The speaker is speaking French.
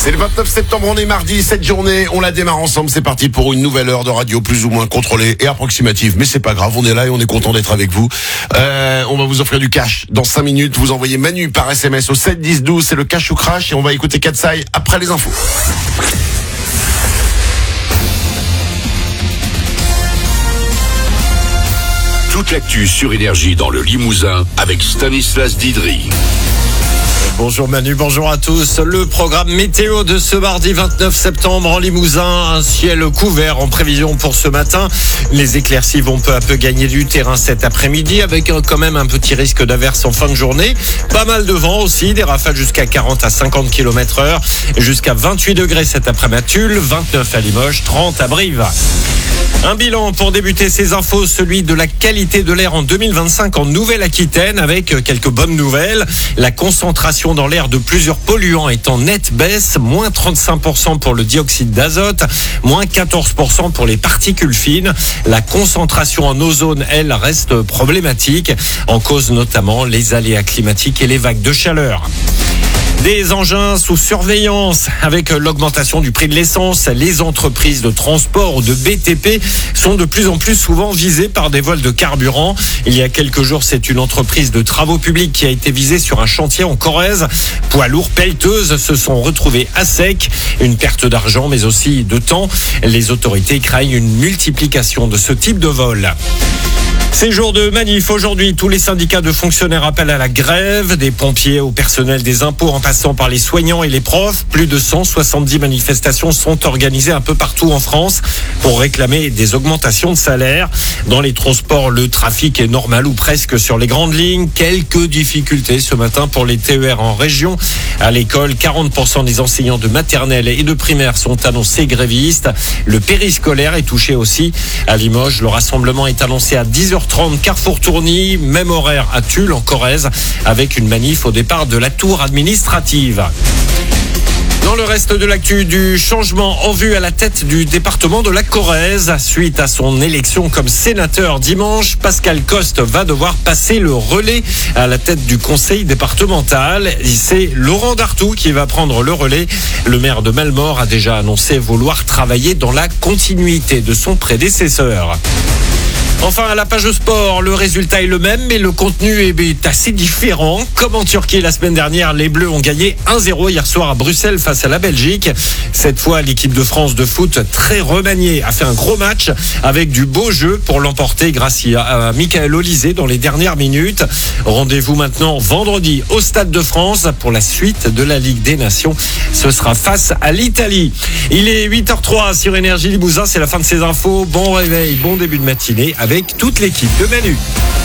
C'est le 29 septembre, on est mardi, cette journée, on la démarre ensemble, c'est parti pour une nouvelle heure de radio plus ou moins contrôlée et approximative, mais c'est pas grave, on est là et on est content d'être avec vous. On va vous offrir du cash dans 5 minutes, vous envoyez Manu par SMS au 7 10 12, c'est le cash ou crash et on va écouter Katsai après les infos. Toute l'actu sur Énergie dans le Limousin avec Stanislas Didry. Bonjour Manu, bonjour à tous. Le programme météo de ce mardi 29 septembre en Limousin, un ciel couvert en prévision pour ce matin. Les éclaircies vont peu à peu gagner du terrain cet après-midi avec quand même un petit risque d'averse en fin de journée. Pas mal de vent aussi, des rafales jusqu'à 40 à 50 km/h, jusqu'à 28 degrés cet après-midi à Tulle, 29 à Limoges, 30 à Brive. Un bilan pour débuter ces infos, celui de la qualité de l'air en 2025 en Nouvelle-Aquitaine avec quelques bonnes nouvelles. La concentration dans l'air de plusieurs polluants est en nette baisse, moins 35% pour le dioxyde d'azote, moins 14% pour les particules fines. La concentration en ozone, elle, reste problématique, en cause notamment les aléas climatiques et les vagues de chaleur. Des engins sous surveillance avec l'augmentation du prix de l'essence. Les entreprises de transport ou de BTP sont de plus en plus souvent visées par des vols de carburant. Il y a quelques jours, c'est une entreprise de travaux publics qui a été visée sur un chantier en Corrèze. Poids lourds pelleteuses se sont retrouvés à sec. Une perte d'argent mais aussi de temps. Les autorités craignent une multiplication de ce type de vol. C'est jour de manif. Aujourd'hui, tous les syndicats de fonctionnaires appellent à la grève, des pompiers au personnel des impôts en passant par les soignants et les profs. Plus de 170 manifestations sont organisées un peu partout en France pour réclamer des augmentations de salaire. Dans les transports, le trafic est normal ou presque sur les grandes lignes. Quelques difficultés ce matin pour les TER en région. À l'école, 40% des enseignants de maternelle et de primaire sont annoncés grévistes. Le périscolaire est touché aussi. À Limoges, le rassemblement est annoncé à 10h30. Carrefour Tourny, même horaire à Tulle en Corrèze avec une manif au départ de la tour administrative. Dans le reste de l'actu, du changement en vue à la tête du département de la Corrèze. Suite à son élection comme sénateur dimanche, Pascal Coste va devoir passer le relais à la tête du conseil départemental. C'est Laurent Dartout qui va prendre le relais. Le maire de Malmort a déjà annoncé vouloir travailler dans la continuité de son prédécesseur. Enfin, à la page sport, le résultat est le même, mais le contenu est assez différent. Comme en Turquie la semaine dernière, les Bleus ont gagné 1-0 hier soir à Bruxelles face à la Belgique. Cette fois, l'équipe de France de foot, très remaniée, a fait un gros match avec du beau jeu pour l'emporter grâce à Michael Olysée dans les dernières minutes. Rendez-vous maintenant vendredi au Stade de France pour la suite de la Ligue des Nations. Ce sera face à l'Italie. Il est 8h03 sur Énergie Limousin, c'est la fin de ces infos. Bon réveil, bon début de matinée avec toute l'équipe de Manu.